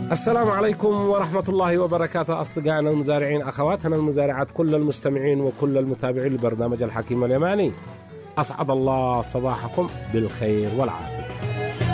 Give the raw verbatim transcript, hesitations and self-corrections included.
السلام عليكم ورحمة الله وبركاته أصدقائنا المزارعين، أخواتنا المزارعات، كل المستمعين وكل المتابعين لبرنامج الحكيم اليماني. أسعد الله صباحكم بالخير والعافية.